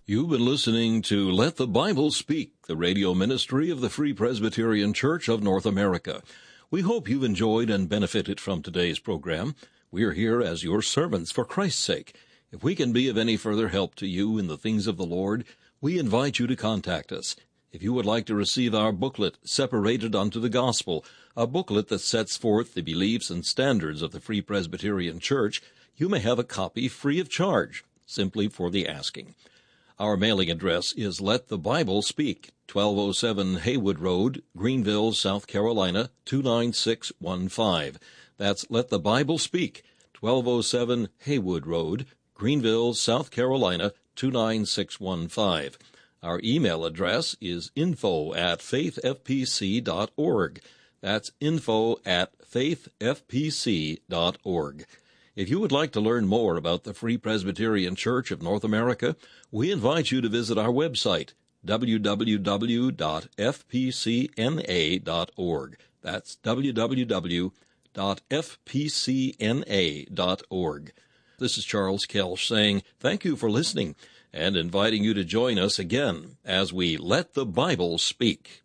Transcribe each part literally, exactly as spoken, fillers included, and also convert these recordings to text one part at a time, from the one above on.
You've been listening to Let the Bible Speak, the radio ministry of the Free Presbyterian Church of North America. We hope you've enjoyed and benefited from today's program. We are here as your servants for Christ's sake. If we can be of any further help to you in the things of the Lord, we invite you to contact us. If you would like to receive our booklet, Separated unto the Gospel, a booklet that sets forth the beliefs and standards of the Free Presbyterian Church, you may have a copy free of charge, simply for the asking. Our mailing address is Let the Bible Speak, twelve oh seven Haywood Road, Greenville, South Carolina, two nine six one five. That's Let the Bible Speak, twelve oh seven Haywood Road, Greenville, South Carolina, two nine six one five. Our email address is info at faithfpc dot org. That's info at faithfpc dot org. If you would like to learn more about the Free Presbyterian Church of North America, we invite you to visit our website, w w w dot f p c n a dot org. That's w w w dot f p c n a dot org. This is Charles Kelsch saying thank you for listening and inviting you to join us again as we Let the Bible Speak.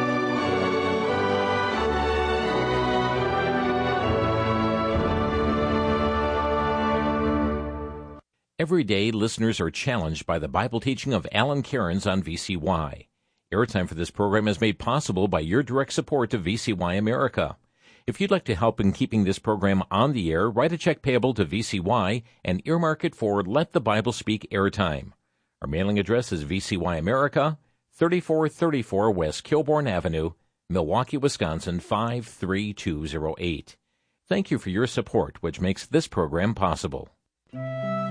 Every day, listeners are challenged by the Bible teaching of Alan Cairns on V C Y. Airtime for this program is made possible by your direct support to V C Y America. If you'd like to help in keeping this program on the air, write a check payable to V C Y and earmark it for Let the Bible Speak Airtime. Our mailing address is V C Y America, thirty-four thirty-four West Kilbourne Avenue, Milwaukee, Wisconsin, five three two zero eight. Thank you for your support, which makes this program possible.